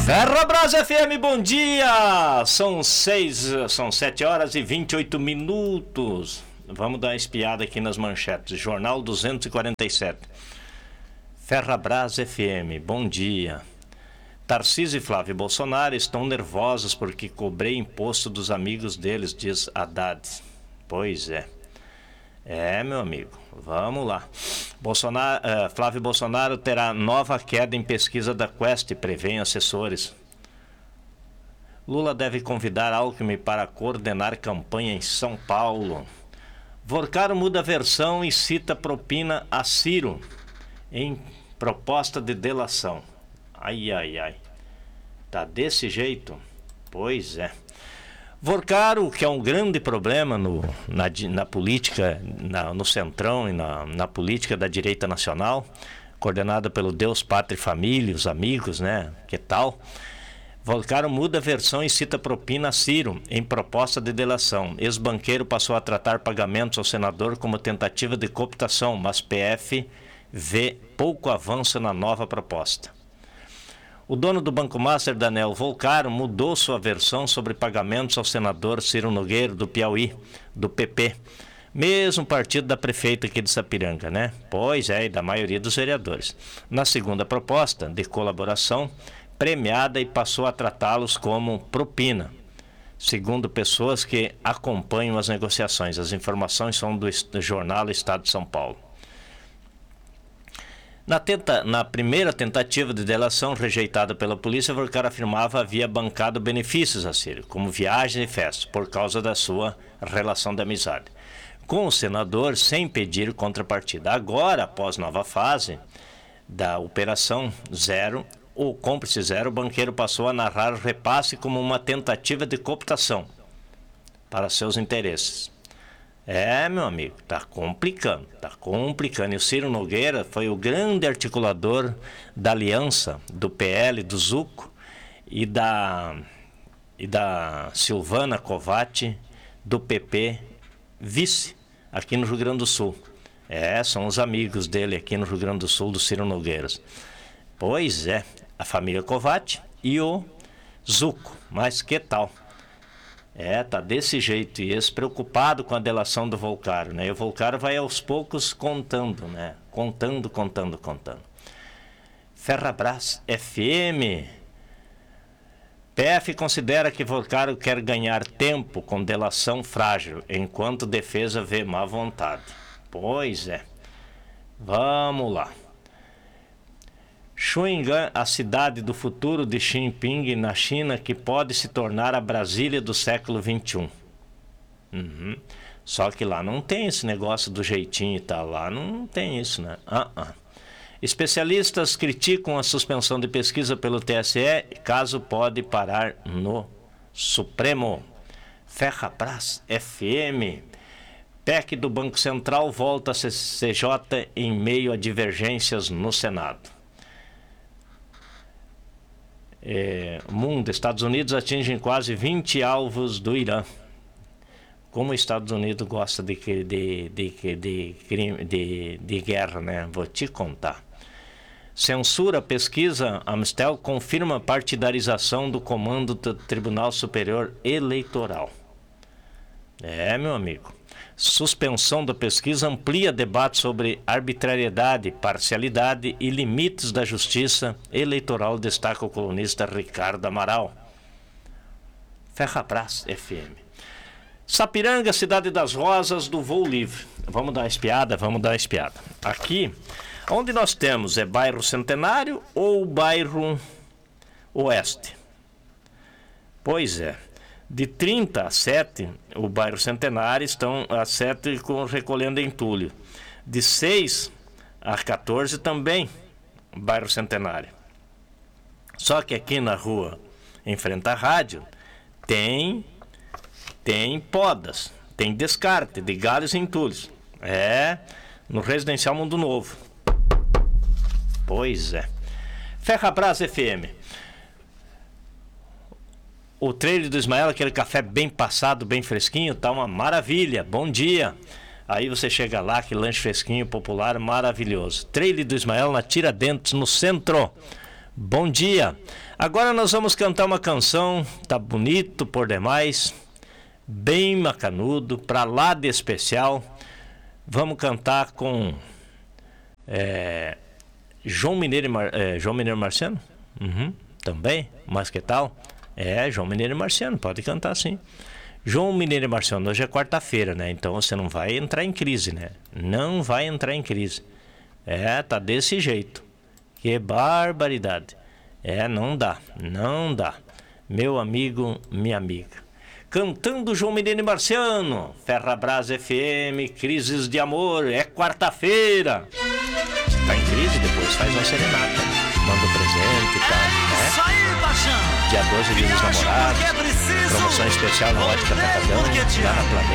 Ferrabras FM, bom dia! São 7 horas e 28 minutos. Vamos dar uma espiada aqui nas manchetes. Jornal 247. Ferrabras FM, bom dia. Tarcísio e Flávio Bolsonaro estão nervosos porque cobrei imposto dos amigos deles, diz Haddad. Pois é. Meu amigo, vamos lá. Flávio Bolsonaro terá nova queda em pesquisa da Quest, prevêem assessores. Lula deve convidar Alckmin para coordenar campanha em São Paulo. Vorcaro muda versão e cita propina a Ciro em proposta de delação. Ai. Tá desse jeito? Pois é. Vorcaro, que é um grande problema na política, no centrão e na política da direita nacional, coordenada pelo Deus, Pátria e Família, os amigos, né? Que tal? Vorcaro muda a versão e cita propina a Ciro em proposta de delação. Ex-banqueiro passou a tratar pagamentos ao senador como tentativa de cooptação, mas PF vê pouco avanço na nova proposta. O dono do Banco Master, Daniel Vorcaro, mudou sua versão sobre pagamentos ao senador Ciro Nogueira, do Piauí, do PP. Mesmo partido da prefeita aqui de Sapiranga, né? Pois é, e da maioria dos vereadores. Na segunda proposta de colaboração, premiada e passou a tratá-los como propina, segundo pessoas que acompanham as negociações. As informações são do jornal Estado de São Paulo. Na primeira tentativa de delação rejeitada pela polícia, Vorcaro afirmava havia bancado benefícios a Ciro, como viagens e festas, por causa da sua relação de amizade com o senador, sem pedir contrapartida. Agora, após nova fase da Operação Zero, o Cúmplice Zero, o banqueiro passou a narrar o repasse como uma tentativa de cooptação para seus interesses. Meu amigo, tá complicando. E o Ciro Nogueira foi o grande articulador da aliança do PL, do Zucco e da Silvana Covatti, do PP, vice, aqui no Rio Grande do Sul. São os amigos dele aqui no Rio Grande do Sul, do Ciro Nogueira. Pois é, a família Covatti e o Zucco, mas que tal? Tá desse jeito, e esse preocupado com a delação do Vorcaro, né? E o Vorcaro vai aos poucos contando, né? Contando. Ferrabras FM. PF considera que Vorcaro quer ganhar tempo com delação frágil, enquanto defesa vê má vontade. Pois é. Vamos lá. Xinjiang, a cidade do futuro de Xi Jinping na China, que pode se tornar a Brasília do século XXI. Só que lá não tem esse negócio do jeitinho e tal, lá não tem isso, né? Especialistas criticam a suspensão de pesquisa pelo TSE, caso pode parar no Supremo. Ferrabras FM. PEC do Banco Central volta a CCJ em meio a divergências no Senado. Mundo, Estados Unidos atingem quase 20 alvos do Irã. Como os Estados Unidos gosta de guerra, né? Vou te contar. Censura pesquisa Amstel confirma partidarização do comando do Tribunal Superior Eleitoral. Meu amigo. Suspensão da pesquisa amplia debate sobre arbitrariedade, parcialidade e limites da justiça eleitoral, destaca o colunista Ricardo Amaral. Ferrabras FM. Sapiranga, cidade das rosas, do voo livre. Vamos dar uma espiada. Aqui, onde nós temos, bairro Centenário ou bairro Oeste? Pois é. De 30 a 7, o bairro Centenário estão a 7 recolhendo entulho. De 6 a 14 também, bairro Centenário. Só que aqui na rua, em frente à rádio, tem podas, tem descarte de galhos e entulhos. No Residencial Mundo Novo. Pois é. Ferrabras FM. O trailer do Ismael, aquele café bem passado, bem fresquinho, tá uma maravilha. Bom dia. Aí você chega lá, que lanche fresquinho, popular, maravilhoso. Trailer do Ismael na Tiradentes, no centro. Bom dia. Agora nós vamos cantar uma canção, tá bonito por demais, bem macanudo, pra lá de especial. Vamos cantar com João Mineiro e Marciano? Também, mas que tal? João Mineiro e Marciano, pode cantar sim. João Mineiro e Marciano, hoje é quarta-feira, né? Então você não vai entrar em crise, né? Não vai entrar em crise. Tá desse jeito. Que barbaridade. Não dá, não dá. Meu amigo, minha amiga. Cantando João Mineiro e Marciano, Ferrabras FM, Crises de Amor, é quarta-feira. Tá em crise, depois faz uma serenata. Manda um presente e tal. Isso aí, paixão. Dia 12 Dia dos Namorados. Promoção especial na Ótica Atacadão, lá na Planeta.